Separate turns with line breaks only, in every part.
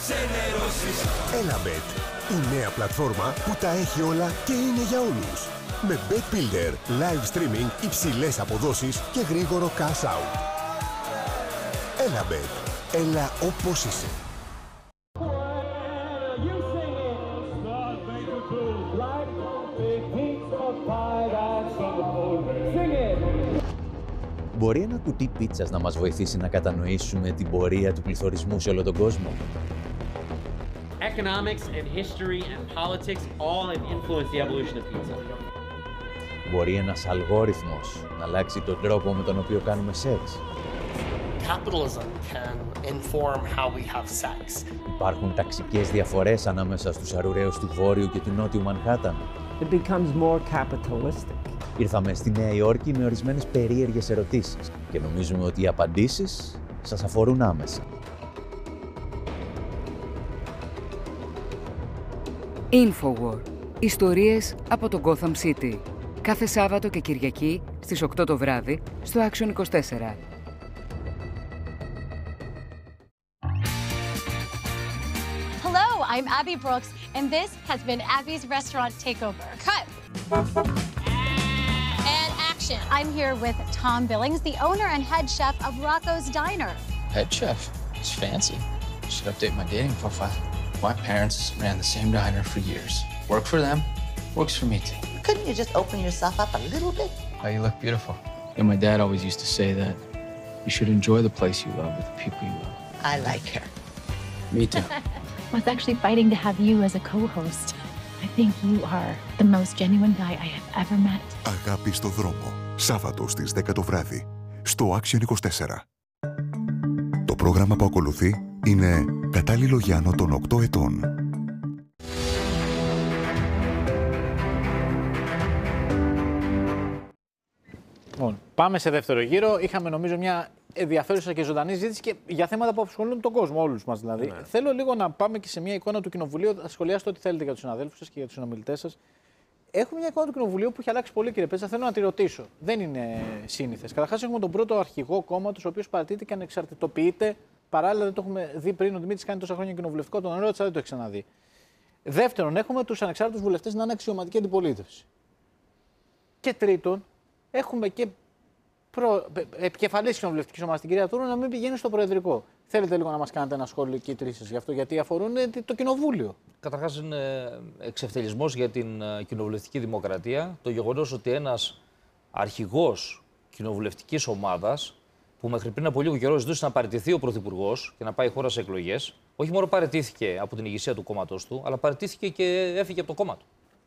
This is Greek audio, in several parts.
Elabet, η νέα πλατφόρμα που τα έχει όλα και είναι για όλους. Με Bet Builder, live streaming, υψηλές αποδόσεις και γρήγορο cash out. Elabet, έλα όπως είσαι.
Μπορεί ένα κουτί πίτσας να μας βοηθήσει να κατανοήσουμε την πορεία του πληθωρισμού σε όλο τον κόσμο?
Economics and history and politics all have influenced the evolution of pizza.
Μπορεί ένας αλγόριθμος να αλλάξει τον τρόπο με τον οποίο κάνουμε σεξ?
Capitalism can inform how we have sex.
Υπάρχουν ταξικές διαφορές ανάμεσα στους αρουραίους του Βόρειου και του Νότιου Μανχάταν?
It becomes more capitalistic.
Ήρθαμε στη Νέα Υόρκη με ορισμένες περίεργες ερωτήσεις και νομίζουμε ότι οι απαντήσεις σας αφορούν άμεσα.
Infowar. Ιστορίες από το Gotham City. Κάθε Σάββατο και Κυριακή στις 8 το βράδυ στο Action 24.
Hello, I'm Abby Brooks, and this has been Abby's Restaurant Takeover. Cut! And action. I'm here with Tom Billings, the owner and head chef of Rocco's Diner.
Head chef? It's fancy. Should update my dating profile. My parents ran the same diner for years. Worked for them, works for me too.
Couldn't you just open yourself up a little bit?
Oh, you look beautiful. And my dad always used to say that you should enjoy the place you love with the people you love.
I like her.
Me too.
I was actually fighting to have you as a co-host. I think you are the most genuine guy I have ever met.
Αγάπη στο δρόμο. Σάββατο στις 10 το βράδυ. Στο Action 24. Το πρόγραμμα που ακολουθεί είναι κατάλληλο για άνω των 8 ετών.
Λοιπόν, πάμε σε δεύτερο γύρο. Είχαμε νομίζω μια ενδιαφέρουσα και ζωντανή συζήτηση και για θέματα που απασχολούν τον κόσμο, όλους μας δηλαδή. Ναι. Θέλω λίγο να πάμε και σε μια εικόνα του Κοινοβουλίου. Θα σχολιάσετε ό,τι θέλετε για τους συναδέλφους σας και για τους συνομιλητές σας. Έχουμε μια εικόνα του Κοινοβουλίου που έχει αλλάξει πολύ, κύριε Πέτσα. Θέλω να τη ρωτήσω. Δεν είναι σύνηθες. Καταρχάς, έχουμε τον πρώτο αρχηγό κόμματος, ο οποίος παρατηρείται και ανεξαρτητοποιείται. Παράλληλα, δεν το έχουμε δει πριν. Ο Δημήτρης κάνει τόσα χρόνια κοινοβουλευτικό, τον ρώτησα, δεν το έχει ξαναδεί. Δεύτερον, έχουμε τους ανεξάρτητους βουλευτές να είναι αξιωματική αντιπολίτευση. Και τρίτον, έχουμε και επικεφαλής κοινοβουλευτικής ομάδας, την κυρία Τούρου, να μην πηγαίνει στο Προεδρικό. Θέλετε λίγο να μας κάνετε ένα σχόλιο και οι τρεις σας γι' αυτό, γιατί αφορούν το Κοινοβούλιο.
Καταρχάς, είναι εξευτελισμός για την κοινοβουλευτική δημοκρατία το γεγονός ότι ένας αρχηγός κοινοβουλευτικής ομάδας, που μέχρι πριν από λίγο καιρό ζητούσε να παραιτηθεί ο Πρωθυπουργός και να πάει η χώρα σε εκλογές, όχι μόνο παραιτήθηκε από την ηγεσία του κόμματος του, αλλά παραιτήθηκε και έφυγε από το κόμμα του.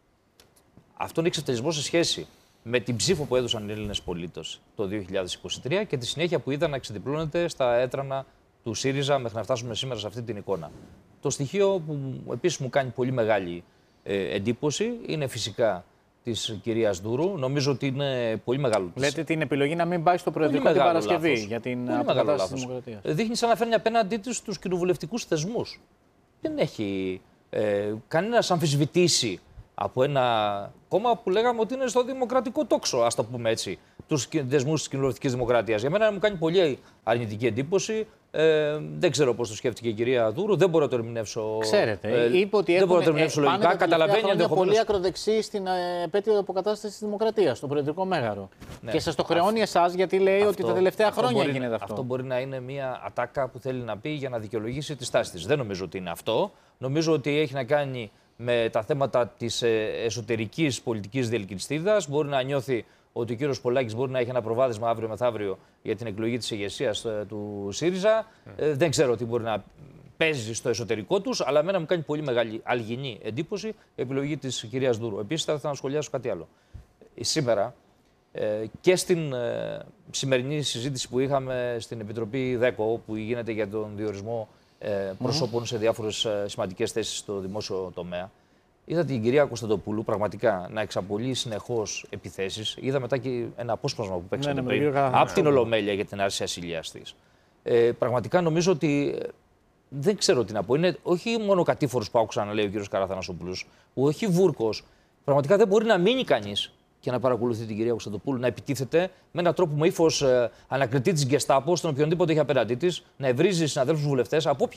Αυτό είναι εξευτελισμός σε σχέση με την ψήφο που έδωσαν οι Έλληνες πολίτες το 2023 και τη συνέχεια που είδαν να ξεδιπλώνεται στα έδρανα του ΣΥΡΙΖΑ μέχρι να φτάσουμε σήμερα σε αυτή την εικόνα. Το στοιχείο που επίσης μου κάνει πολύ μεγάλη εντύπωση είναι φυσικά της κυρίας Δούρου. Νομίζω ότι είναι πολύ μεγάλο.
Λέτε την επιλογή να μην πάει στο Προεδρικό την Παρασκευή λάθος. Για την αποκατάσταση της Δημοκρατίας.
Δείχνει σαν να φέρνει απέναντί της τους κοινοβουλευτικούς θεσμούς. Δεν έχει κανένας αμφισβητήσει από ένα κόμμα που λέγαμε ότι είναι στο δημοκρατικό τόξο, ας το πούμε έτσι, τους θεσμούς της κοινοβουλευτικής δημοκρατίας. Για μένα μου κάνει πολύ αρνητική εντύπωση. Δεν ξέρω πώς το σκέφτηκε η κυρία Δούρου, δεν μπορώ να το ερμηνεύσω.
Ξέρετε, είπε ότι έχουμε
λογικά. Καταλαβαίνει ενδεχομένως.
Πολύ ακροδεξί στην επέτειο αποκατάσταση της Δημοκρατίας, στο Προεδρικό Μέγαρο. Ναι. Και σας το χρεώνει εσάς, γιατί λέει ότι τα τελευταία χρόνια γίνεται αυτό.
Αυτό μπορεί να είναι μια ατάκα που θέλει να πει για να δικαιολογήσει τη στάση της. Δεν νομίζω ότι είναι αυτό. Νομίζω ότι έχει να κάνει με τα θέματα της εσωτερικής πολιτικής διελκυστίδας. Μπορεί να νιώθει ότι ο κύριος Πολάκης μπορεί να έχει ένα προβάδισμα αύριο μεθαύριο για την εκλογή της ηγεσίας του ΣΥΡΙΖΑ. Δεν ξέρω τι μπορεί να παίζει στο εσωτερικό τους, αλλά εμένα μου κάνει πολύ μεγάλη αλγινή εντύπωση η επιλογή της κυρίας Δούρου. Επίσης, θα ήθελα να σχολιάσω κάτι άλλο. Σήμερα και στην σημερινή συζήτηση που είχαμε στην Επιτροπή ΔΕΚΟ, που γίνεται για τον διορισμό προσώπων σε διάφορες σημαντικές θέσεις στο δημόσιο τομέα, είδα την κυρία Κωνσταντοπούλου πραγματικά να εξαπολύει συνεχώς επιθέσεις. Είδα μετά και ένα απόσπασμα που παίξαμε πριν από την Ολομέλεια για την άρση ασυλίας της. Πραγματικά νομίζω ότι δεν ξέρω τι να πω. Είναι όχι μόνο κατήφορος που άκουσα να λέει ο κύριος Καραθανασόπουλος, όχι βούρκος. Πραγματικά δεν μπορεί να μείνει κανείς και να παρακολουθεί την κυρία Κωνσταντοπούλου να επιτίθεται με έναν τρόπο με ύφος ανακριτή της Γκεστάπο, στον οποιονδήποτε έχει απέναντί της, να ευρίζει συναδέλφους βουλευτές. Από ποια?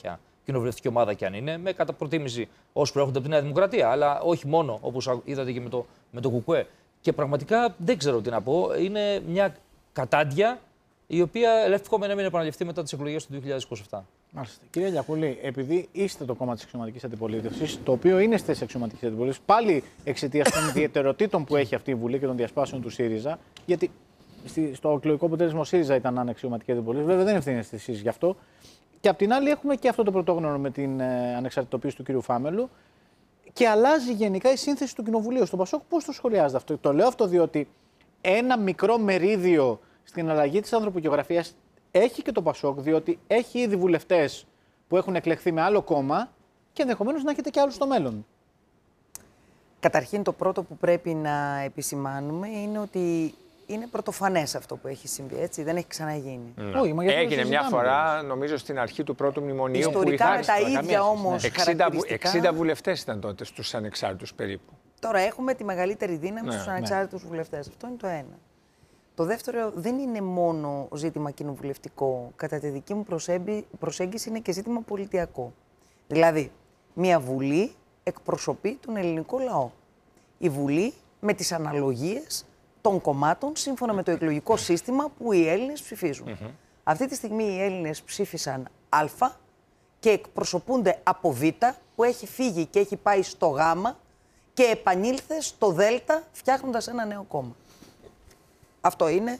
κοινοβουλευτική ομάδα κι αν είναι, με κατά προτίμηση όσοι προέρχονται από τη Νέα Δημοκρατία, αλλά όχι μόνο, όπως είδατε και με το ΚΚΕ. Και πραγματικά δεν ξέρω τι να πω. Είναι μια κατάντια η οποία εύχομαι να μην επαναληφθεί μετά τις εκλογές του 2027.
Μάλιστα. Κύριε Λιακούλη, επειδή είστε το κόμμα της αξιωματικής αντιπολίτευσης, το οποίο είναι στις αξιωματικές αντιπολίτευσης, πάλι εξαιτίας των ιδιαιτεροτήτων που έχει αυτή η Βουλή και των διασπάσεων του ΣΥΡΙΖΑ, γιατί στο εκλογικό αποτέλεσμα ο ΣΥΡΙΖΑ ήταν αναξιωματική αντιπολίτευση, βέβαια δεν ευθύνεστε εσείς γι' αυτό. Και απ' την άλλη, έχουμε και αυτό το πρωτόγνωρο με την ανεξαρτητοποίηση του κ. Φάμελου και αλλάζει γενικά η σύνθεση του Κοινοβουλίου. Στο Πασόκ, πώς το σχολιάζετε αυτό? Το λέω αυτό διότι ένα μικρό μερίδιο στην αλλαγή της ανθρωπογεωγραφίας έχει και το Πασόκ, διότι έχει ήδη βουλευτές που έχουν εκλεχθεί με άλλο κόμμα και ενδεχομένως να έχετε και άλλους στο μέλλον.
Καταρχήν, το πρώτο που πρέπει να επισημάνουμε είναι ότι είναι πρωτοφανές αυτό που έχει συμβεί, έτσι, δεν έχει ξαναγίνει.
Έγινε μια φορά, νομίζω, στην αρχή του πρώτου μνημονίου.
Ιστορικά με τα ίδια όμως
60 βουλευτές ήταν τότε στους ανεξάρτητους περίπου.
Τώρα έχουμε τη μεγαλύτερη δύναμη στους ανεξάρτητους βουλευτές. Αυτό είναι το ένα. Το δεύτερο δεν είναι μόνο ζήτημα κοινοβουλευτικό. Κατά τη δική μου προσέγγιση είναι και ζήτημα πολιτιακό. Δηλαδή, μια Βουλή εκπροσωπεί τον ελληνικό λαό. Η Βουλή με τις αναλογίες των κομμάτων σύμφωνα με το εκλογικό σύστημα που οι Έλληνες ψηφίζουν. Αυτή τη στιγμή οι Έλληνες ψήφισαν Α και εκπροσωπούνται από Β που έχει φύγει και έχει πάει στο Γ και επανήλθε στο Δ φτιάχνοντας ένα νέο κόμμα. Αυτό είναι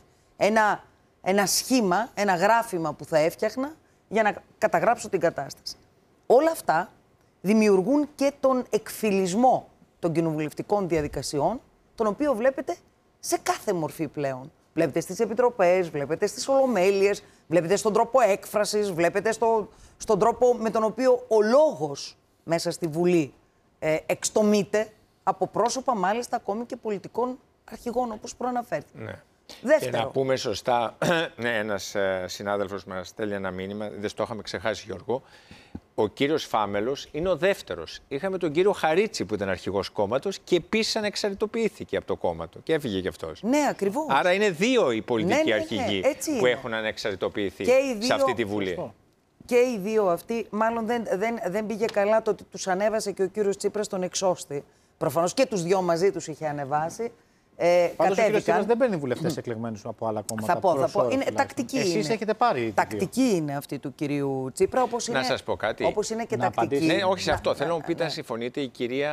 ένα σχήμα, ένα γράφημα που θα έφτιαχνα για να καταγράψω την κατάσταση. Όλα αυτά δημιουργούν και τον εκφυλισμό των κοινοβουλευτικών διαδικασιών, τον οποίο βλέπετε σε κάθε μορφή πλέον. Βλέπετε στις επιτροπές, βλέπετε στις ολομέλειες, βλέπετε στον τρόπο έκφρασης, βλέπετε στον τρόπο με τον οποίο ο λόγος μέσα στη Βουλή εξτομείται από πρόσωπα μάλιστα ακόμη και πολιτικών αρχηγών, όπως προαναφέρθηκε.
Ναι.
Δεύτερο.
Και να πούμε σωστά, ναι, ένας συνάδελφος μας στέλνει ένα μήνυμα, δεν το είχαμε ξεχάσει, Γιώργο. Ο κύριος Φάμελος είναι ο δεύτερος. Είχαμε τον κύριο Χαρίτση που ήταν αρχηγός κόμματος και επίσης ανεξαρτητοποιήθηκε από το κόμμα του και έφυγε κι αυτός.
Ναι, ακριβώς.
Άρα είναι δύο οι πολιτικοί αρχηγοί που έχουν ανεξαρτητοποιηθεί σε αυτή τη Βουλή.
Και οι δύο αυτοί, μάλλον δεν πήγε καλά το ότι τους ανέβασε και ο κύριος Τσίπρας τον εξώστη. Προφανώς και τους δυο μαζί τους είχε ανεβάσει.
Πάντως ο κύριος Τσίπρας δεν παίρνει βουλευτές εκλεγμένους από άλλα κόμματα.
Θα πω. Είναι τακτική.
Εσείς έχετε πάρει.
Τακτική είναι αυτή του κυρίου Τσίπρα. Όπως είναι,
να σας πω κάτι.
Όπως είναι και τακτική.
Ναι, όχι σε αυτό. Θέλω να μου πείτε αν συμφωνείτε. Η κυρία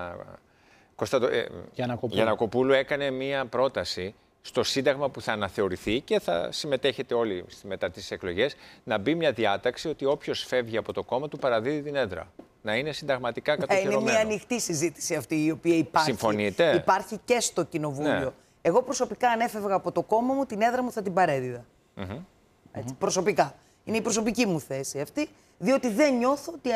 Γιαννακοπούλου έκανε μία πρόταση στο Σύνταγμα που θα αναθεωρηθεί και θα συμμετέχετε όλοι μετά τις εκλογές, να μπει μια διάταξη ότι όποιος φεύγει από το κόμμα του παραδίδει την έδρα. Να είναι συνταγματικά κατοχυρωμένο. Είναι μια ανοιχτή
συζήτηση αυτή η οποία υπάρχει.
Συμφωνείτε?
Υπάρχει και στο Κοινοβούλιο. Ναι. Εγώ προσωπικά, αν έφευγα από το κόμμα μου, την έδρα μου θα την παρέδιδα. Έτσι, προσωπικά. Είναι η προσωπική μου θέση αυτή, διότι δεν νιώθω ότι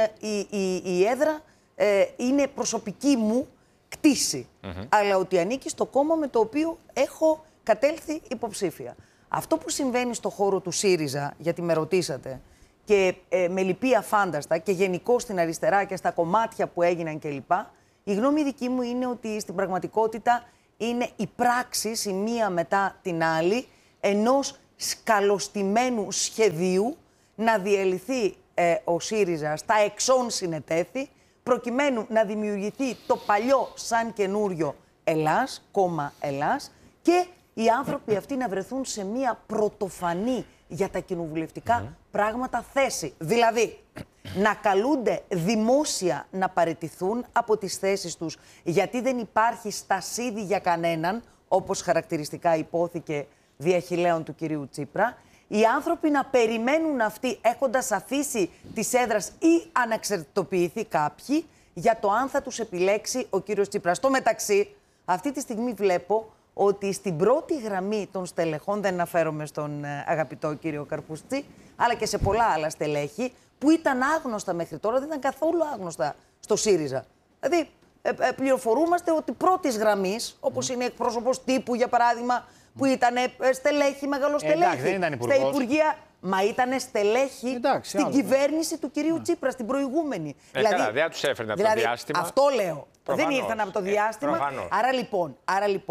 η έδρα είναι προσωπική μου κτήση, αλλά ότι ανήκει στο κόμμα με το οποίο έχω κατέλθει υποψήφια. Αυτό που συμβαίνει στο χώρο του ΣΥΡΙΖΑ, γιατί με ρωτήσατε, και με λυπεί αφάνταστα και γενικώς στην αριστερά και στα κομμάτια που έγιναν κλπ. Η γνώμη δική μου είναι ότι στην πραγματικότητα είναι οι πράξεις η μία μετά την άλλη ενός σκαλωστημένου σχεδίου να διελυθεί ο ΣΥΡΙΖΑ στα εξών συνετέθη, προκειμένου να δημιουργηθεί το παλιό σαν καινούριο Ελλάς, κόμμα Ελλάς, και οι άνθρωποι αυτοί να βρεθούν σε μία πρωτοφανή για τα κοινοβουλευτικά πράγματα θέση. Δηλαδή, να καλούνται δημόσια να παραιτηθούν από τις θέσεις τους, γιατί δεν υπάρχει στασίδι για κανέναν, όπως χαρακτηριστικά υπόθηκε διαχειλέων του κυρίου Τσίπρα, οι άνθρωποι να περιμένουν αυτοί, έχοντας αφήσει τις έδρας ή αναξαρτητοποιηθεί κάποιοι, για το αν θα τους επιλέξει ο κύριος Τσίπρας. Στο μεταξύ, αυτή τη στιγμή βλέπω ότι στην πρώτη γραμμή των στελεχών, δεν αναφέρομαι στον αγαπητό κύριο Καρπούστση, αλλά και σε πολλά άλλα στελέχη, που ήταν άγνωστα μέχρι τώρα, δεν ήταν καθόλου άγνωστα στο ΣΥΡΙΖΑ. Δηλαδή, πληροφορούμαστε ότι πρώτης γραμμής, όπως είναι εκπρόσωπος τύπου, για παράδειγμα, που ήταν στελέχη, μεγαλοστελέχη, στα υπουργεία. Μα ήταν στελέχη στην κυβέρνηση του κυρίου Τσίπρα, στην προηγούμενη.
Καλά, δεν τους έφερνε από το διάστημα.
Αυτό λέω. Προφανώς. Δεν ήρθαν από το διάστημα. Άρα λοιπόν,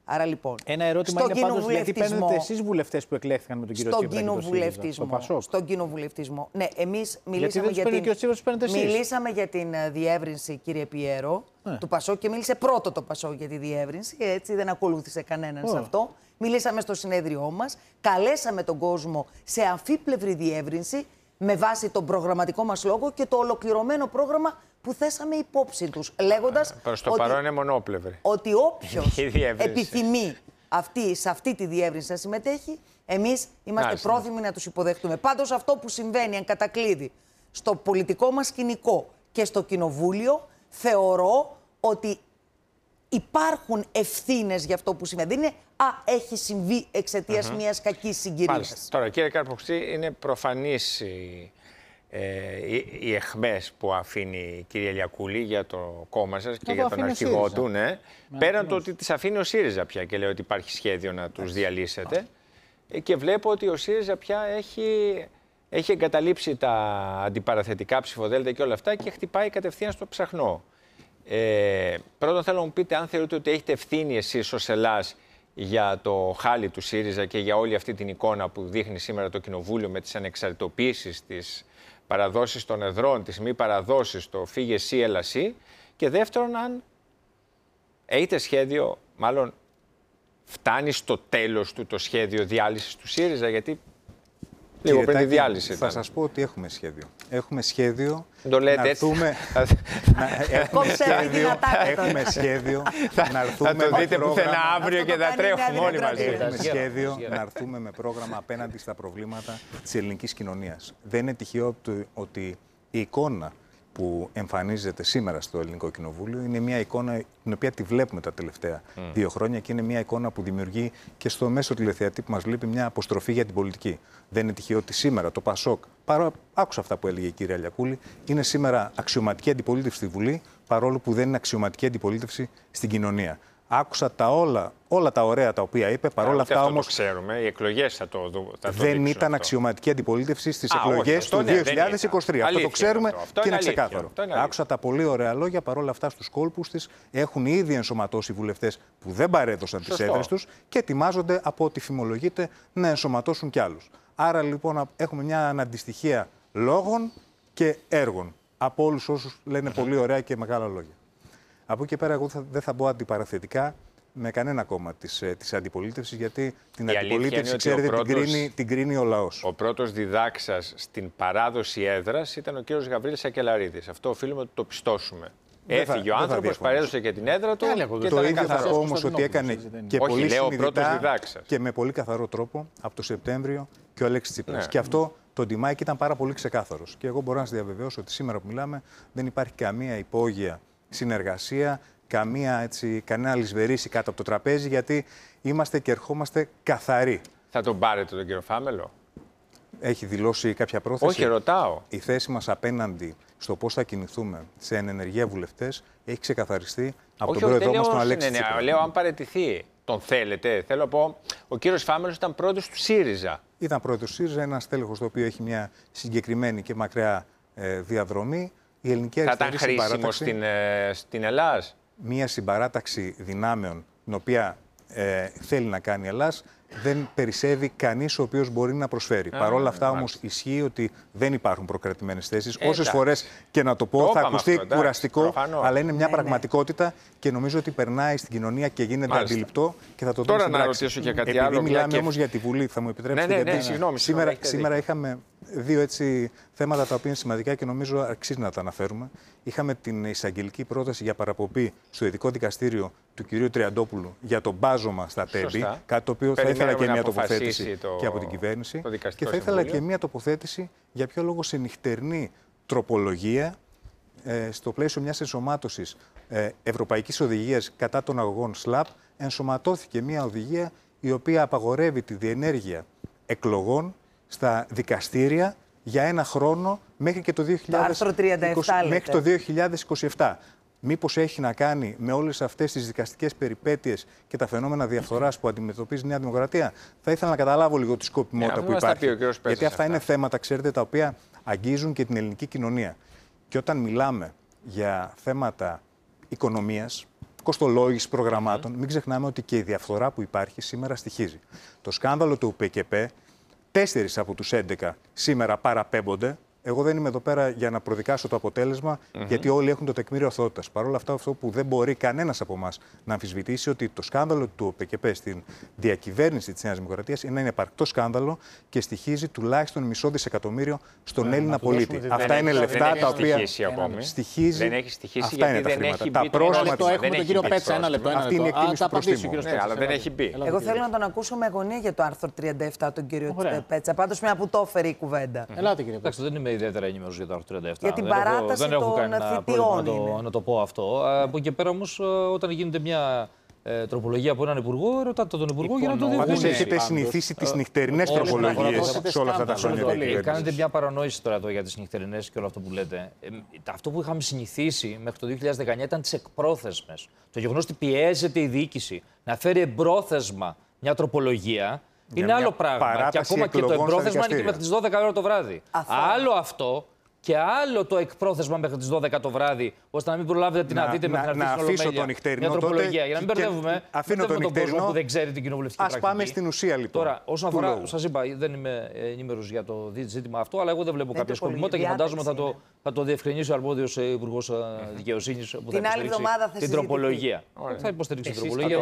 Άρα λοιπόν.
Ένα ερώτημα είναι πάντως γιατί παίρνετε εσείς βουλευτές που εκλέχθηκαν με τον κύριο Τσίπρα και το ΠΑΣΟΚ.
Στον κοινοβουλευτισμό. Ναι, εμείς
μιλήσαμε
για την διεύρυνση, κύριε Πιέρο, του ΠΑΣΟΚ και μίλησε πρώτο το ΠΑΣΟΚ για τη διεύρυνση. Έτσι δεν ακολούθησε κανέναν σε αυτό. Μιλήσαμε στο συνέδριό μας, καλέσαμε τον κόσμο σε αμφίπλευρη διεύρυνση με βάση τον προγραμματικό μας λόγο και το ολοκληρωμένο πρόγραμμα που θέσαμε υπόψη τους, λέγοντας
προς το παρόν είναι μονόπλευρη.
Ότι όποιος επιθυμεί σε αυτή τη διεύρυνση να συμμετέχει, εμείς είμαστε πρόθυμοι να τους υποδεχτούμε. Πάντως αυτό που συμβαίνει εν κατακλείδη στο πολιτικό μας σκηνικό και στο κοινοβούλιο, θεωρώ ότι υπάρχουν ευθύνες για αυτό που συμβαίνει. Δεν είναι έχει συμβεί εξαιτίας μιας κακής συγκυρίας.
Τώρα, κύριε Καρποξή, είναι προφανής οι αιχμές που αφήνει η κυρία Λιακούλη για το κόμμα σας και για τον αρχηγό του. Ναι. Πέραν το ότι τις αφήνει ο ΣΥΡΙΖΑ πια και λέει ότι υπάρχει σχέδιο να τους διαλύσετε. Και βλέπω ότι ο ΣΥΡΙΖΑ πια έχει εγκαταλείψει τα αντιπαραθετικά ψηφοδέλτα και όλα αυτά και χτυπάει κατευθείαν στο ψαχνό. Πρώτον θέλω να μου πείτε αν θεωρείτε ότι έχετε ευθύνη εσείς ως Ελλάς για το χάλι του ΣΥΡΙΖΑ και για όλη αυτή την εικόνα που δείχνει σήμερα το Κοινοβούλιο με τις ανεξαρτητοποίησεις, τις παραδόσεις των εδρών, τις μη παραδόσεις, το φύγε εσύ, έλα εσύ. Και δεύτερον, αν έχετε σχέδιο, μάλλον φτάνει στο τέλος του το σχέδιο διάλυσης του ΣΥΡΙΖΑ, γιατί λίγο πριν τη διάλυση
θα σας πω ότι έχουμε σχέδιο. Έχουμε σχέδιο
το λέτε
να έρθουμε... Έχουμε σχέδιο να έρθουμε
θα το δείτε πουθενά αύριο και θα τρέχουμε όλοι μαζί.
Έχουμε σχέδιο να έρθουμε με πρόγραμμα απέναντι στα προβλήματα της ελληνικής κοινωνίας. Δεν είναι τυχαίο ότι η εικόνα που εμφανίζεται σήμερα στο Ελληνικό Κοινοβούλιο είναι μια εικόνα την οποία τη βλέπουμε τα τελευταία 2 χρόνια και είναι μια εικόνα που δημιουργεί και στο μέσο τηλεθεατή που μας βλέπει μια αποστροφή για την πολιτική. Δεν είναι τυχαίο ότι σήμερα το ΠΑΣΟΚ, άκουσα αυτά που έλεγε η κυρία Λιακούλη, είναι σήμερα αξιωματική αντιπολίτευση στη Βουλή, παρόλο που δεν είναι αξιωματική αντιπολίτευση στην κοινωνία. Άκουσα όλα τα ωραία τα οποία είπε, παρόλα αυτά όμως.
Το ξέρουμε, οι εκλογές θα το
δεν ήταν αξιωματική αντιπολίτευση στις εκλογές του 2023. Αυτό το ξέρουμε και είναι ξεκάθαρο. Άκουσα τα πολύ ωραία λόγια, παρόλα αυτά στους κόλπους της έχουν ήδη ενσωματώσει βουλευτές που δεν παρέδωσαν τις έδρες τους και ετοιμάζονται από ό,τι φημολογείται να ενσωματώσουν κι άλλους. Άρα λοιπόν έχουμε μια αναντιστοιχία λόγων και έργων από όλους όσους λένε πολύ ωραία και μεγάλα λόγια. Από εκεί πέρα, εγώ δεν θα μπω αντιπαραθετικά με κανένα κόμμα της αντιπολίτευσης, γιατί την αντιπολίτευση, ξέρετε, την κρίνει ο λαός.
Ο πρώτος διδάξας στην παράδοση έδρας ήταν ο κύριος Γαβρίλης Σακελαρίδης. Αυτό οφείλουμε να το πιστώσουμε. Έφυγε ο άνθρωπος, παρέδωσε και την έδρα του. Και
το ίδιο θα πω όμως ότι έκανε και πολύ συνειδητά και με πολύ καθαρό τρόπο από το Σεπτέμβριο και ο Αλέξης Τσίπρας. Και αυτό το τιμάει και ήταν πάρα πολύ ξεκάθαρος. Και εγώ μπορώ να σας διαβεβαιώσω ότι σήμερα που μιλάμε δεν υπάρχει καμία υπόγεια συνεργασία, κανένα λησβερίσι κάτω από το τραπέζι, γιατί είμαστε και ερχόμαστε καθαροί.
Θα τον πάρετε τον κύριο Φάμελο?
Έχει δηλώσει κάποια πρόθεση?
Όχι, ρωτάω.
Η θέση μας απέναντι στο πώς θα κινηθούμε σε ενεργεία βουλευτές έχει ξεκαθαριστεί από τον πρόεδρό μας, τον Αλέξη Τσίπρα.
Λέω αν παραιτηθεί. Τον θέλετε? Θέλω να πω, ο κύριος Φάμελος ήταν πρόεδρος του ΣΥΡΙΖΑ.
Ήταν πρόεδρος του ΣΥΡΙΖΑ, ένας τέλεχος το οποίο έχει μια συγκεκριμένη και μακριά διαδρομή. Η ελληνική αριστερή
χρήσιμο στην Ελλάς.
Μία συμπαράταξη δυνάμεων, την οποία θέλει να κάνει η Ελλάς, δεν περισσεύει κανείς ο οποίος μπορεί να προσφέρει. Παρ' όλα αυτά όμως ισχύει ότι δεν υπάρχουν προκρατημένες θέσεις. Όσες φορές και να το πω, θα ακουστεί κουραστικό, αλλά είναι μια πραγματικότητα και νομίζω ότι περνάει στην κοινωνία και γίνεται αντιληπτό και θα το δούμε στην πράξη.
Τώρα να ρωτήσω και κάτι άλλο.
Επειδή μιλάμε όμως για τη Βουλή, θα μου επιτρέψετε, γιατί σήμερα είχαμε 2 θέματα τα οποία είναι σημαντικά και νομίζω αξίζει να τα αναφέρουμε. Είχαμε την εισαγγελική πρόταση για παραπομπή στο ειδικό δικαστήριο του κυρίου Τριαντόπουλου για το μπάζωμα στα τέμπη. Κάτι το οποίο θα ήθελα και μια τοποθέτηση και από την κυβέρνηση. Και θα ήθελα και μια τοποθέτηση για ποιο λόγο σε νυχτερινή τροπολογία, στο πλαίσιο μιας ενσωμάτωσης ευρωπαϊκής οδηγίας κατά των αγωγών ΣΛΑΠ, ενσωματώθηκε μια οδηγία η οποία απαγορεύει τη διενέργεια εκλογών στα δικαστήρια για 1 χρόνο μέχρι και το 2027. Μήπως έχει να κάνει με όλες αυτές τις δικαστικές περιπέτειες και τα φαινόμενα διαφθοράς που αντιμετωπίζει η Νέα Δημοκρατία? Θα ήθελα να καταλάβω λίγο τη σκοπιμότητα που υπάρχει. Γιατί αυτά είναι θέματα, ξέρετε, τα οποία αγγίζουν και την ελληνική κοινωνία. Και όταν μιλάμε για θέματα οικονομίας, κοστολόγηση προγραμμάτων. Μην ξεχνάμε ότι και η διαφθορά που υπάρχει σήμερα στοιχίζει. Το σκάνδαλο του ΠΚΠ, 4 από τους 11 σήμερα παραπέμπονται. Εγώ δεν είμαι εδώ πέρα για να προδικάσω το αποτέλεσμα, γιατί όλοι έχουν το τεκμήριο αθωότητας. Παρ' όλα αυτά, αυτό που δεν μπορεί κανένας από εμάς να αμφισβητήσει, ότι το σκάνδαλο του ΟΠΚΠ στην διακυβέρνηση της Νέας Δημοκρατίας είναι ένα επαρκτό σκάνδαλο και στοιχίζει τουλάχιστον $0,5 δισεκατομμύριο στον Έλληνα πολίτη. Αυτά είναι λεφτά τα οποία στοιχίζει.
Δεν έχει στοιχήσει.
Αυτά είναι τα χρήματα. Τα πρόσφατα.
Έχουμε τον κύριο Πέτσα, ένα λεπτό.
Αυτή είναι η εκτίμηση του προστίμου.
Αλλά δεν έχει μπει.
Εγώ θέλω να τον ακούσω με αγωνία για το άρθρο 37, τον κύριο Πέτσα. Πάντως μια που το έφερε η κουβέντα.
Ελάτε, κύριε Πέτσα. Δεν είμαι ιδιαίτερα ενημέρος για το άρθρο 37.
Για την παράταση των θητιών
να το πω αυτό. Από εκεί πέρα όμως, όταν γίνεται μια τροπολογία από έναν υπουργό, ρωτάτε τον υπουργό για να το διευκρινίσει.
Πάντως έχετε συνηθίσει τις νυχτερινές τροπολογίες σε όλα αυτά τα χρόνια.
Κάνετε μια παρανόηση τώρα εδώ για τις νυχτερινές και όλο αυτό που λέτε. Αυτό που είχαμε συνηθίσει μέχρι το 2019 ήταν τις εκπρόθεσμες. Το γεγονός ότι πιέζεται η διοίκηση να φέρει εμπρόθεσμα μια τροπολογία είναι άλλο πράγμα. Και ακόμα και το εμπρόθεσμα είναι και μέχρι τις 12 ώρα το βράδυ. Άλλο αυτό και άλλο το εκπρόθεσμα μέχρι τις 12 το βράδυ, ώστε να μην προλάβετε να δείτε μέχρι να
αφήσω το νυχτερινό.
Μια τροπολογία. Για να μην μπερδεύουμε.
Αφήνω το νυχτερινό
που δεν ξέρει την κοινοβουλευτική πρακτική.
Ας πάμε στην ουσία λοιπόν.
Τώρα, όσον αφορά, σας είπα, δεν είμαι ενήμερος για το ζήτημα αυτό, αλλά εγώ δεν βλέπω κάποια σκοπιμότητα και φαντάζομαι θα το διευκρινίσει ο αρμόδιος Υπουργός Δικαιοσύνης που θα υποστηρίξει την τροπολογία. Θα υποστηρίξει την τροπολογία.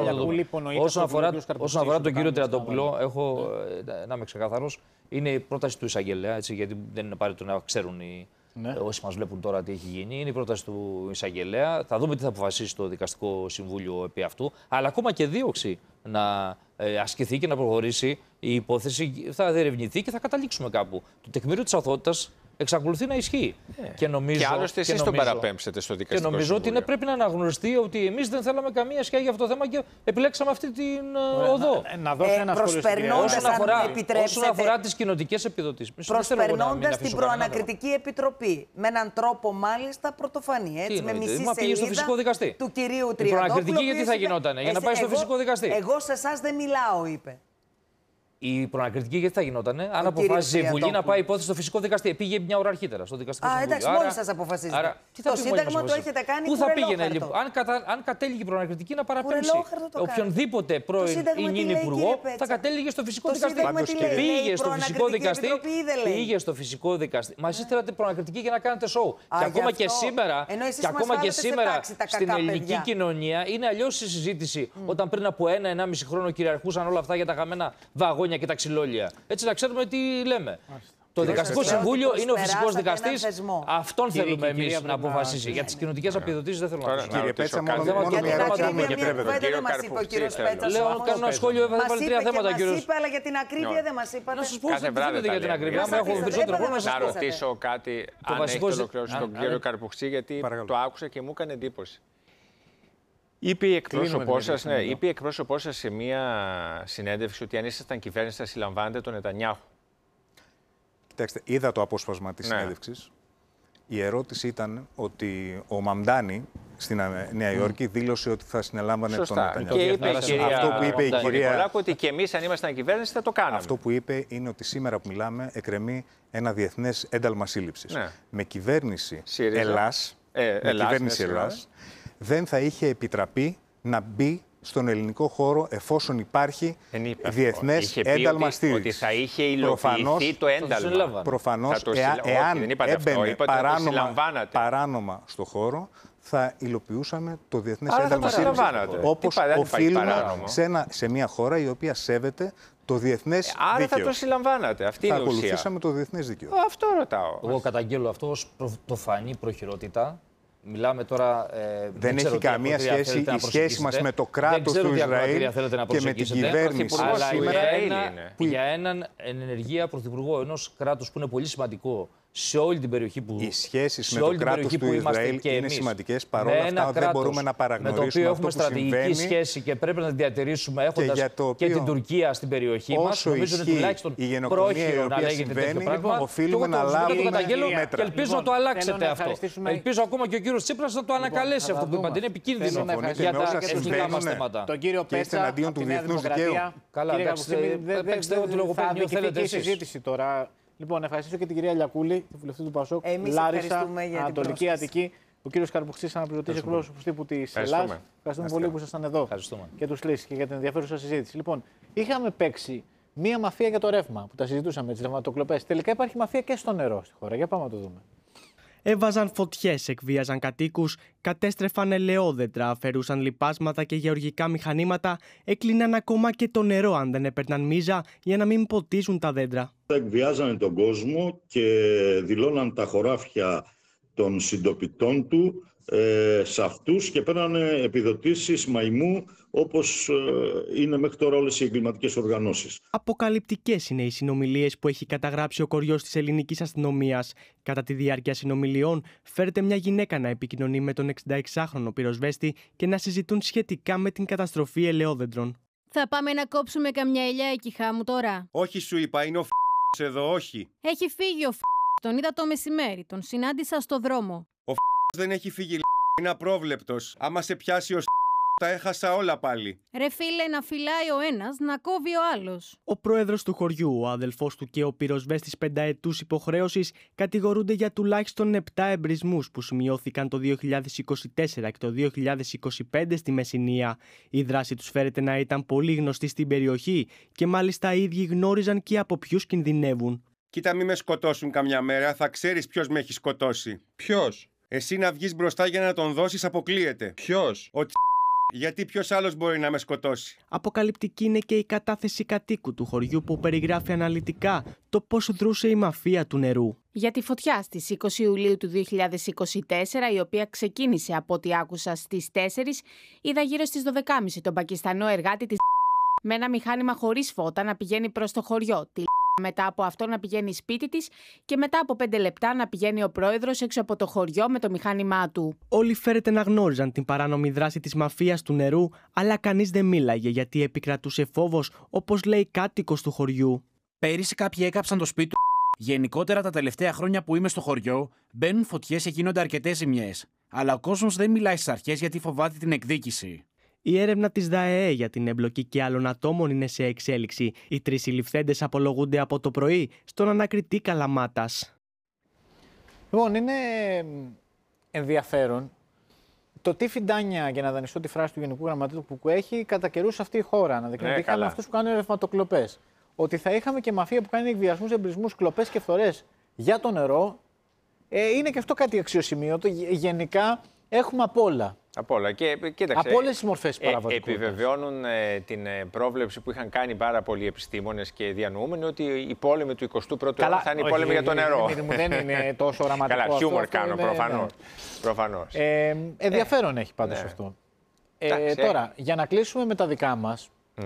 Όσον αφορά τον κύριο Τριαντόπουλο, έχω να είμαι ξεκάθαρος. Είναι η πρόταση του εισαγγελέα, γιατί δεν είναι απαραίτητο να ξέρουν όσοι μας βλέπουν τώρα τι έχει γίνει. Είναι η πρόταση του εισαγγελέα. Θα δούμε τι θα αποφασίσει το Δικαστικό Συμβούλιο επί αυτού. Αλλά ακόμα και δίωξη να ασκηθεί και να προχωρήσει η υπόθεση θα διερευνηθεί και θα καταλήξουμε κάπου. Το τεκμήριο της αθωότητας εξακολουθεί να ισχύει. Και
άλλωστε εσείς τον παραπέμψετε στο Δικαστικό Συμβούλιο.
Και νομίζω ότι πρέπει να αναγνωριστεί ότι εμείς δεν θέλαμε καμία σκιά για αυτό το θέμα και επιλέξαμε αυτή την οδό.
Να δώσω ένα σχόλιο.
Όσον αφορά τις κοινοτικές επιδοτήσεις.
Προσπερνώντας την προανακριτική επιτροπή. Με έναν τρόπο μάλιστα πρωτοφανή. Έτσι, με μισή σελίδα του κυρίου Τριαντόπουλου.
Η προανακριτική γιατί θα γινότανε, για να πάει στο φυσικό δικαστή.
Εγώ σε εσάς δεν μιλάω, είπε.
Η προανακριτική γιατί θα γινότανε, αν αποφάσισε η Βουλή να πάει υπόθεση στο φυσικό δικαστή. Πήγε μια ώρα αρχίτερα στο Δικαστικό Συμβούλιο.
Εντάξει, μόλις σας αποφασίζετε.
Άρα,
το Σύνταγμα το έχετε κάνει.
Πού θα πήγαινε λοιπόν, αν κατέληγε η προανακριτική να παραπέμψει οποιονδήποτε πρώην ή νυν υπουργό, θα κατέληγε στο φυσικό δικαστή. Πήγε στο φυσικό δικαστή. Πήγε στο φυσικό δικαστή. Μα εσείς θέλατε προανακριτική για να κάνετε σοου. Και ακόμα και σήμερα στην ελληνική κοινωνία είναι αλλιώς η συζήτηση όταν πριν από 1-1,5 χρόνο κυριαρχούσαν όλα αυτά για τα χαμένα βαγόνια και τα ξυλόλια. Έτσι να ξέρουμε τι λέμε. Το Δικαστικό Συμβούλιο είναι ο φυσικός δικαστής. Αυτόν θέλουμε εμείς να αποφασίσει. Για τις κοινοτικές επιδοτήσεις δεν θέλω να πω.
Κύριε Πέτσα, μόνο μια ερώτηση αν μου επιτρέπετε.
Δεν μας είπε ο κύριος Πέτσας.
Λέω, κάνω ένα σχόλιο, έβαλε 3 θέματα ο κύριος.
Μας είπε, αλλά για την ακρίβεια δεν μας είπατε.
Να σας πω τι θέλετε για την ακρίβεια. Έχω περισσότερο χρόνο να σας πω.
Να ρωτήσω κάτι, αν έχετε ολοκληρώσει τον κύριο Καρπουχτή, γιατί το άκουσα και μου έκανε εντύπωση. Είπε η εκπρόσωπός σας σε μία συνέντευξη ότι αν ήσασταν κυβέρνηση θα συλλαμβάνετε τον Νετανιάχου.
Κοιτάξτε, είδα το απόσπασμα της συνέντευξης. Η ερώτηση ήταν ότι ο Μαμντάνη στην Νέα Υόρκη δήλωσε ότι θα συνελάμβανε τον Νετανιάχου.
Και είπε αυτό που είπε η κυρία ότι και εμείς αν ήμασταν κυβέρνηση θα το κάναμε.
Αυτό που είπε είναι ότι σήμερα που μιλάμε εκκρεμεί ένα διεθνές ένταλμα σύλληψης. Με κυβέρνηση Ελλάς, δεν θα είχε επιτραπεί να μπει στον ελληνικό χώρο εφόσον υπάρχει διεθνές ένταλμα στήριξης.
Ότι θα είχε υλοποιηθεί το ένταλμα.
Προφανώς, εάν έμπαινε παράνομα στο χώρο, θα υλοποιούσαμε το διεθνές ένταλμα στήριξης. Όπως οφείλουμε σε μια χώρα η οποία σέβεται το διεθνές δίκαιο.
Άρα θα το συλλαμβάνατε. Αυτή είναι η ουσία.
Θα ακολουθήσαμε το διεθνές δίκαιο.
Αυτό ρωτάω.
Εγώ καταγγέλλω αυτό ως πρωτοφανή προχειρότητα. Μιλάμε τώρα.
Δεν έχει καμία σχέση η σχέση μας με το κράτος του Ισραήλ και με την κυβέρνηση.
Για έναν ενεργεία πρωθυπουργό ενός κράτους που είναι πολύ σημαντικό σε όλη την περιοχή που.
Οι σχέσεις με το κράτος του Ισραήλ είναι σημαντικές. Παρόλα αυτά, δεν μπορούμε να παραγνωρίσουμε.
Με το οποίο έχουμε στρατηγική σχέση και πρέπει να την διατηρήσουμε έχοντας και την Τουρκία στην περιοχή μας. Νομίζω ότι τουλάχιστον πρόχειρο να λέγεται τέτοιο πράγμα.
Οφείλουμε να λάβουμε μέτρα.
Και ελπίζω να το αλλάξετε αυτό. Ελπίζω ακόμα και ο κύριος Τσίπρας να το ανακαλέσει αυτό που είπατε. Είναι επικίνδυνο για τα εθνικά μας θέματα.
Τον κύριο Πέτσα εναντίον του διεθνούς δικαίου.
Καλά, παίξτε ό,τι λογοπαίγνιο θέλετε
συζήτηση τώρα. Λοιπόν, ευχαριστήσω και την κυρία Λιακούλη, τη βουλευτή του ΠΑΣΟΚ, Λάρισα, Ανατολική Αττική. Ο κύριος Καρπουχτής, αναπληρωτής εκπρόσωπος τύπου της Ελλάδας. Ευχαριστούμε πολύ που ήσασταν εδώ και τους λύσεις και για την ενδιαφέρουσα συζήτηση. Λοιπόν, είχαμε παίξει μία μαφία για το ρεύμα που τα συζητούσαμε, τις ρευματοκλοπές. Τελικά υπάρχει μαφία και στο νερό στη χώρα. Για πάμε να το δούμε.
Έβαζαν φωτιές, εκβίαζαν κατοίκους, κατέστρεφαν ελαιόδεντρα, αφαιρούσαν λιπάσματα και γεωργικά μηχανήματα, έκλειναν ακόμα και το νερό αν δεν έπαιρναν μίζα για να μην ποτίζουν τα δέντρα.
Εκβιάζανε τον κόσμο και δηλώναν τα χωράφια των συντοπιτών του σε αυτούς και παίρνανε επιδοτήσεις μαϊμού, όπως είναι μέχρι τώρα όλες οι εγκληματικές οργανώσεις.
Αποκαλυπτικές είναι οι συνομιλίες που έχει καταγράψει ο κοριός της ελληνικής αστυνομίας. Κατά τη διάρκεια συνομιλιών, φέρεται μια γυναίκα να επικοινωνεί με τον 66χρονο πυροσβέστη και να συζητούν σχετικά με την καταστροφή ελαιόδεντρων.
Θα πάμε να κόψουμε καμιά ελιά εκεί χάμου τώρα.
Όχι, σου είπα, είναι ο εδώ, όχι.
Έχει φύγει ο τον είδα το μεσημέρι, τον συνάντησα στο δρόμο.
Ο δεν έχει φύγει, είναι απρόβλεπτος. Άμα σε πιάσει ο τα έχασα όλα πάλι.
Ρε φίλε, να φυλάει ο ένας, να κόβει ο άλλος.
Ο πρόεδρος του χωριού, ο αδελφός του και ο πυροσβέστης 5ετούς υποχρέωσης κατηγορούνται για τουλάχιστον 7 εμπρισμούς που σημειώθηκαν το 2024 και το 2025 στη Μεσσηνία. Η δράση τους φέρεται να ήταν πολύ γνωστή στην περιοχή και μάλιστα οι ίδιοι γνώριζαν και από ποιους κινδυνεύουν.
Κοίτα, μη με σκοτώσουν καμιά μέρα, θα ξέρεις ποιος με έχει σκοτώσει.
Ποιος?
Εσύ να βγεις μπροστά για να τον δώσεις αποκλείεται.
Ποιος?
Γιατί ποιος άλλος μπορεί να με σκοτώσει.
Αποκαλυπτική είναι και η κατάθεση κατοίκου του χωριού που περιγράφει αναλυτικά το πώς δρούσε η μαφία του νερού.
Για τη φωτιά στις 20 Ιουλίου του 2024, η οποία ξεκίνησε από ό,τι άκουσα στις 4, είδα γύρω στις 12.30 τον Πακιστανό εργάτη της με ένα μηχάνημα χωρίς φώτα να πηγαίνει προς το χωριό. Μετά από αυτό να πηγαίνει σπίτι της και μετά από 5 λεπτά να πηγαίνει ο πρόεδρος έξω από το χωριό με το μηχάνημά του.
Όλοι φέρεται να γνώριζαν την παράνομη δράση της μαφίας του νερού, αλλά κανείς δεν μίλαγε γιατί επικρατούσε φόβος, όπως λέει κάτοικος του χωριού.
Πέρυσι κάποιοι έκαψαν το σπίτι του. Γενικότερα τα τελευταία χρόνια που είμαι στο χωριό, μπαίνουν φωτιές και γίνονται αρκετές ζημιές. Αλλά ο κόσμος δεν μιλάει στις αρχές γιατί φοβάται την εκδίκηση.
Η έρευνα της ΔΑΕΕ για την εμπλοκή και άλλων ατόμων είναι σε εξέλιξη. Οι 3 συλληφθέντες απολογούνται από το πρωί στον ανακριτή Καλαμάτας.
Λοιπόν, είναι ενδιαφέρον το τι φιντάνια, για να δανειστώ τη φράση του Γενικού Γραμματέα του ΚΚΕ, έχει κατά καιρούς αυτή η χώρα. Να δεικνύει ότι είχαμε αυτούς που κάνουν ρευματοκλοπές. Ότι θα είχαμε και μαφία που κάνει εκβιασμούς, εμπρισμούς, κλοπές και φθορές για το νερό. Είναι και αυτό κάτι αξιοσημείωτο. Γενικά έχουμε απ' όλα.
Από όλα. Και κοίταξε,
από όλες τις μορφές παραβατικότητας.
Επιβεβαιώνουν την πρόβλεψη που είχαν κάνει πάρα πολλοί επιστήμονες και διανοούμενοι ότι οι πόλεμοι του 21ου αιώνα θα είναι οι πόλεμοι για το νερό.
Δεν είναι τόσο οραματικό.
Καλά, χιούμορ κάνω, προφανώς.
Ενδιαφέρον έχει πάντως αυτό. Τώρα, για να κλείσουμε με τα δικά μας,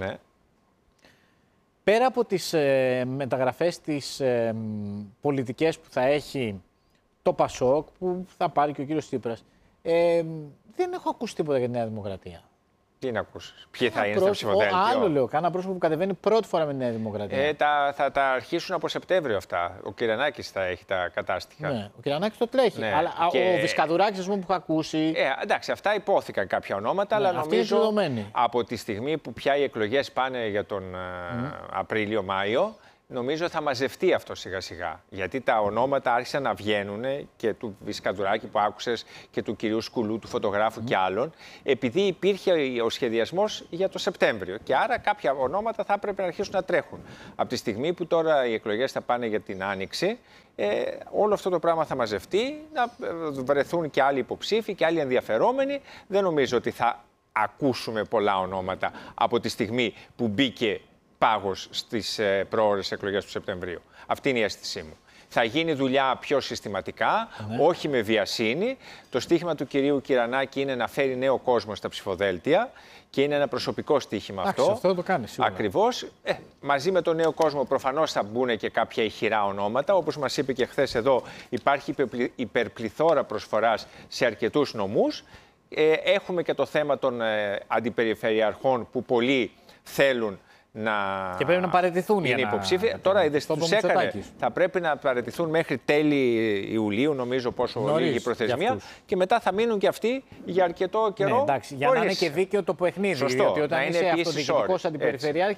πέρα από τις μεταγραφές, τις πολιτικές που θα έχει το ΠΑΣΟΚ, που θα πάρει και ο κύριος Τσίπρας, δεν έχω ακούσει τίποτα για τη Νέα Δημοκρατία.
Τι να ακούσεις, ποιοι θα είναι στο ψηφοδέλτιο.
Άλλο λέω, κάνα πρόσωπο που κατεβαίνει πρώτη φορά με τη Νέα Δημοκρατία.
Θα τα αρχίσουν από Σεπτέμβριο αυτά. Ο Κυρανάκης θα έχει τα κατάστοιχα.
Ναι, ο Κυρανάκης το τρέχει. Ναι. Αλλά ο Βυσκαδουράκης, ας πούμε, που έχω ακούσει.
Εντάξει, αυτά υπόθηκαν κάποια ονόματα, αλλά νομίζω από τη στιγμή που πια οι εκλογές πάνε για τον Απρίλιο-Μάιο, νομίζω θα μαζευτεί αυτό σιγά σιγά. Γιατί τα ονόματα άρχισαν να βγαίνουν και του Βυσκαδουράκη που άκουσες και του κυρίου Σκουλού, του φωτογράφου και άλλων, επειδή υπήρχε ο σχεδιασμός για το Σεπτέμβριο. Και άρα κάποια ονόματα θα έπρεπε να αρχίσουν να τρέχουν. Από τη στιγμή που τώρα οι εκλογές θα πάνε για την Άνοιξη, όλο αυτό το πράγμα θα μαζευτεί, να βρεθούν και άλλοι υποψήφοι και άλλοι ενδιαφερόμενοι. Δεν νομίζω ότι θα ακούσουμε πολλά ονόματα από τη στιγμή που μπήκε πάγος στις προώρες εκλογές του Σεπτεμβρίου. Αυτή είναι η αίσθησή μου. Θα γίνει δουλειά πιο συστηματικά, όχι με βιασύνη. Το στίχημα του κυρίου Κυρανάκη είναι να φέρει νέο κόσμο στα ψηφοδέλτια και είναι ένα προσωπικό στίχημα αυτό.
Αυτό το κάνει σίγουρα.
Ακριβώς. Μαζί με τον νέο κόσμο προφανώς θα μπουν και κάποια ηχηρά ονόματα. Όπως μας είπε και χθες εδώ, υπάρχει υπερπληθώρα προσφοράς σε αρκετούς νομούς. Έχουμε και το θέμα των αντιπεριφερειαρχών που πολλοί θέλουν
και πρέπει να παραιτηθούν
είναι υποψήφοι. Τώρα είδες τι τους έκανε. Θα πρέπει να παραιτηθούν μέχρι τέλη Ιουλίου, νομίζω πόσο λίγη προθεσμία. Και μετά θα μείνουν και αυτοί για αρκετό καιρό.
Ναι, εντάξει, για να είναι και δίκαιο το παιχνίδι.
Σωστό,
γιατί όταν είσαι αυτοδιοικητικός αντιπεριφερειάρχης,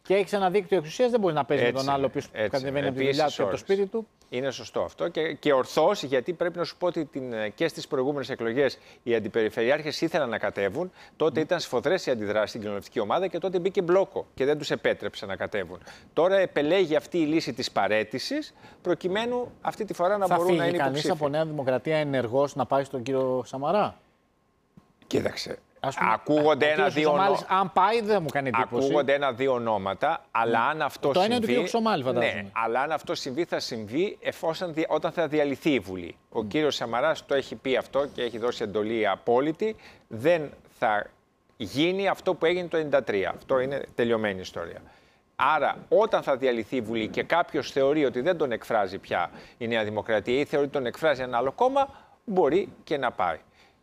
Και έχει ένα δίκτυο εξουσίας, δεν μπορεί να παίζει με τον άλλο που κατεβαίνει από τη δουλειά του και από το σπίτι του.
Είναι σωστό αυτό και ορθώς, γιατί πρέπει να σου πω ότι και στις προηγούμενες εκλογές οι αντιπεριφερειάρχες ήθελαν να κατέβουν. Τότε ήταν σφοδρές οι αντιδράσεις στην κοινοβουλευτική ομάδα και τότε μπήκε μπλόκο και δεν τους επέτρεψε να κατέβουν. Τώρα επελέγει αυτή η λύση της παραίτησης, προκειμένου αυτή τη φορά να μπορούν να είναι υποψήφοι. Θα φύγει κανείς από
Νέα Δημοκρατία ενεργός να πάει στον κύριο Σαμαρά?
Κοίταξε. Ακούγονται ένα-δύο ονόματα.
Αν πάει, δεν μου κάνει εντύπωση.
Ακούγονται ένα-δύο ονόματα, αλλά αν αυτό
το
συμβεί.
Το ένα είναι του κ. Χρυσομάλη, φαντάζομαι.
Ναι, αλλά αν αυτό συμβεί, θα συμβεί όταν θα διαλυθεί η Βουλή. Ο κύριος Σαμαράς το έχει πει αυτό και έχει δώσει εντολή απόλυτη. Δεν θα γίνει αυτό που έγινε το 1993. Αυτό είναι τελειωμένη ιστορία. Άρα, όταν θα διαλυθεί η Βουλή και κάποιος θεωρεί ότι δεν τον εκφράζει πια η Νέα Δημοκρατία ή θεωρεί ότι τον εκφράζει ένα άλλο κόμμα, μπορεί και να πάει.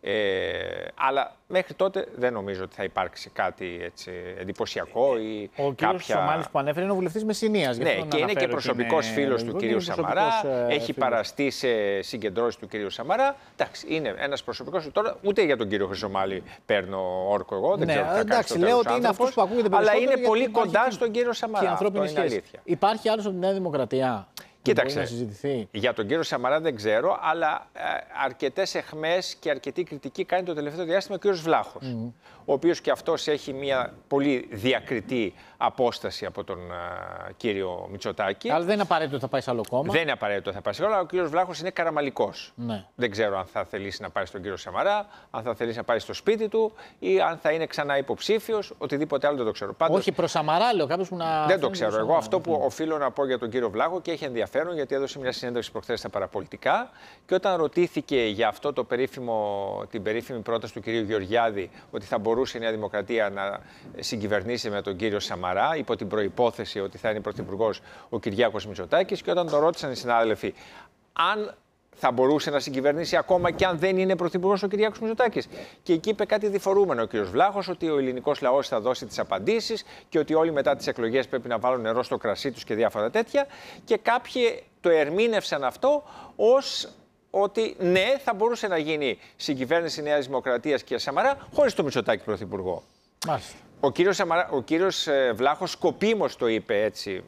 Αλλά μέχρι τότε δεν νομίζω ότι θα υπάρξει κάτι έτσι εντυπωσιακό ή
ο
κάποια...
Ο κ. Σαμάλης που ανέφερε είναι ο βουλευτής Μεσσηνίας.
Ναι, και είναι και προσωπικός φίλος του κ. Σαμαρά. Έχει παραστεί σε συγκεντρώσεις του κ. Σαμαρά. Εντάξει, είναι ένας προσωπικός. Τώρα ούτε για τον κ. Χρυσομάλη παίρνω όρκο εγώ. Δεν ξέρω τι θα κάνει.
Λέω ότι είναι αυτός που ακούγεται περισσότερο.
Αλλά είναι πολύ κοντά στον κ. Σαμαρά. Αυτό είναι αλήθεια.
Υπάρχει άλλος από τη Νέα Δημοκρατία?
Κοίταξε, για τον κύριο Σαμαρά δεν ξέρω, αλλά αρκετές αιχμές και αρκετή κριτική κάνει το τελευταίο διάστημα ο κύριος Βλάχος, ο οποίος και αυτός έχει μια πολύ διακριτή απόσταση από τον κύριο Μητσοτάκη.
Αλλά δεν είναι απαραίτητο ότι θα πάει σε άλλο κόμμα.
Δεν είναι απαραίτητο ότι θα πάει σε άλλο, αλλά ο κύριος Βλάχος είναι καραμαλικός.
Ναι.
Δεν ξέρω αν θα θελήσει να πάει στον κύριο Σαμαρά, αν θα θελήσει να πάει στο σπίτι του ή αν θα είναι ξανά υποψήφιος, οτιδήποτε άλλο δεν το ξέρω. Πάντως,
όχι προς Σαμαρά, λέω κάποιος που να.
Δεν το ξέρω. Εγώ αυτό που οφείλω να πω για τον κύριο Βλάχο και έχει ενδιαφέρον, γιατί έδωσε μια συνέντευξη προχθές στα παραπολιτικά και όταν ρωτήθηκε για αυτό την περίφημη πρόταση του κυρίου Γεωργιάδη ότι θα μπορούσε η Νέα Δημοκρατία να συγκυβερνήσει με τον κύριο Σαμαρά υπό την προϋπόθεση ότι θα είναι πρωθυπουργός ο Κυριάκος Μητσοτάκης, και όταν το ρώτησαν οι συνάδελφοι αν θα μπορούσε να συγκυβερνήσει ακόμα και αν δεν είναι πρωθυπουργός ο Κυριάκος Μητσοτάκης. Και εκεί είπε κάτι διφορούμενο ο κύριος Βλάχος, ότι ο ελληνικός λαός θα δώσει τις απαντήσεις και ότι όλοι μετά τις εκλογές πρέπει να βάλουν νερό στο κρασί τους και διάφορα τέτοια. Και κάποιοι το ερμήνευσαν αυτό ως ότι ναι, θα μπορούσε να γίνει συγκυβέρνηση Νέας Δημοκρατίας και Σαμαρά χωρίς το Μητσοτάκη πρωθυπουργό.
Μάλιστα.
Ο κύριος Βλάχος σκοπίμως το είπε έτσι,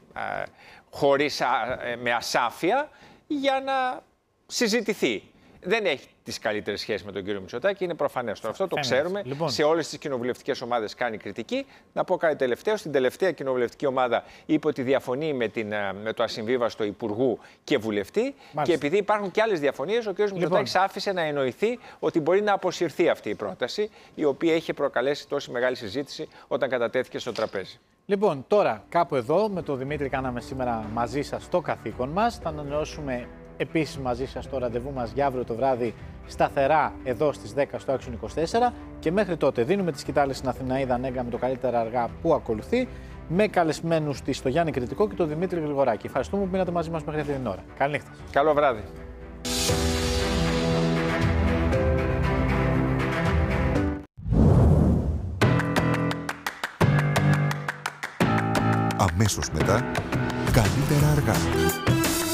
με ασάφεια, για να συζητηθεί. Δεν έχει τις καλύτερες σχέσεις με τον κύριο Μητσοτάκη, είναι προφανές. Αυτό το ξέρουμε. Λοιπόν, σε όλες τις κοινοβουλευτικές ομάδες κάνει κριτική. Να πω κάτι τελευταίο. Στην τελευταία κοινοβουλευτική ομάδα είπε ότι διαφωνεί με το ασυμβίβαστο υπουργού και βουλευτή. Μάλιστα. Και επειδή υπάρχουν και άλλες διαφωνίες, ο κύριος Μητσοτάκης άφησε να εννοηθεί ότι μπορεί να αποσυρθεί αυτή η πρόταση, η οποία είχε προκαλέσει τόση μεγάλη συζήτηση όταν κατατέθηκε στο τραπέζι.
Λοιπόν, τώρα κάπου εδώ με τον Δημήτρη κάναμε σήμερα μαζί σας το καθήκον μας. Θα ανανεώσουμε επίσης μαζί σας το ραντεβού μας για αύριο το βράδυ σταθερά εδώ στις 10 στο Action 24 και μέχρι τότε δίνουμε τις σκητάλες στην Αθηναίδα Νέγκα με το καλύτερα αργά που ακολουθεί, με καλεσμένους της στο Γιάννη Κρητικό και τον Δημήτρη Γρηγοράκη. Ευχαριστούμε που μείνατε μαζί μας μέχρι αυτή την ώρα. Καλή νύχτα.
Καλό βράδυ.
Αμέσως μετά, καλύτερα αργά.